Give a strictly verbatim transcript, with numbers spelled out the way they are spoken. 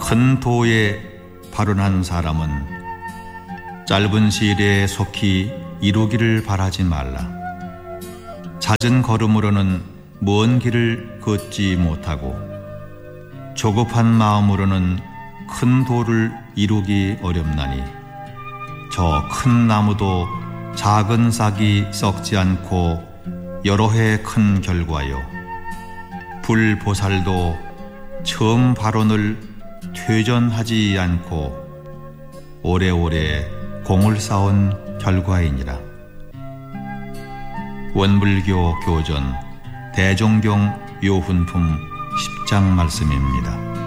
큰 도에 발언한 사람은 짧은 시일에 속히 이루기를 바라지 말라. 잦은 걸음으로는 먼 길을 걷지 못하고 조급한 마음으로는 큰 도를 이루기 어렵나니 저 큰 나무도 작은 싹이 썩지 않고 여러 해 큰 결과요, 불보살도 처음 발언을 퇴전하지 않고 오래오래 공을 쌓은 결과이니라. 원불교 교전 대종경 요훈품 십 장 말씀입니다.